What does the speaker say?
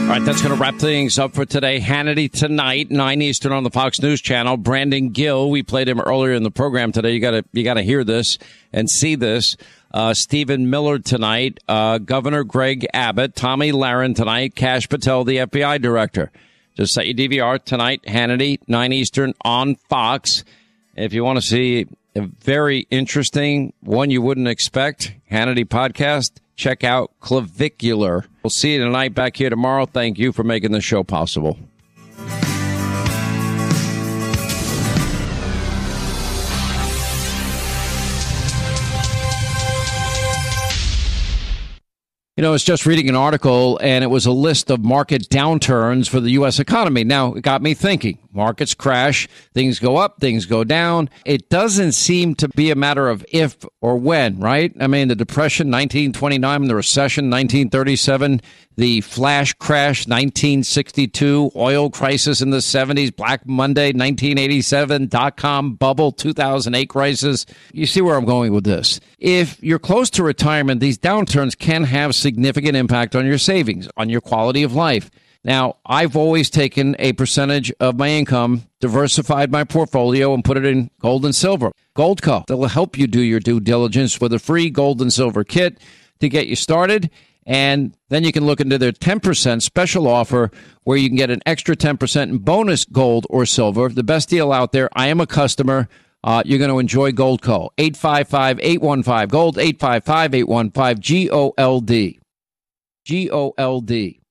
All right, that's going to wrap things up for today. Hannity tonight, 9 Eastern on the Fox News Channel. Brandon Gill, we played him earlier in the program today. You got to hear this and see this. Stephen Miller tonight, Governor Greg Abbott, Tommy Lahren tonight, Kash Patel, the FBI director. Just set your DVR tonight, Hannity, 9 Eastern on Fox. If you want to see a very interesting one you wouldn't expect, Hannity podcast, check out Clavicular. We'll see you tonight back here tomorrow. Thank you for making the show possible. You know, I was just reading an article, and it was a list of market downturns for the U.S. economy. Now, it got me thinking. Markets crash, things go up, things go down. It doesn't seem to be a matter of if or when, right? I mean, the Depression, 1929, the recession, 1937, the flash crash, 1962, oil crisis in the 70s, Black Monday, 1987, dot-com bubble, 2008 crisis. You see where I'm going with this. If you're close to retirement, these downturns can have significant impact on your savings, on your quality of life. Now, I've always taken a percentage of my income, diversified my portfolio, and put it in gold and silver. Goldco, they'll help you do your due diligence with a free gold and silver kit to get you started. And then you can look into their 10% special offer where you can get an extra 10% in bonus gold or silver. The best deal out there. I am a customer. You're going to enjoy Goldco. 855-815-GOLD, 855-815-GOLD. GOLD.